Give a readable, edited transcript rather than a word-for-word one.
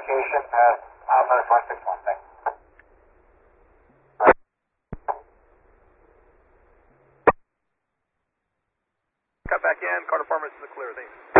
communication at Alpha 561. Thanks. Cut back in. Carter Farmer, this is clear. Thanks.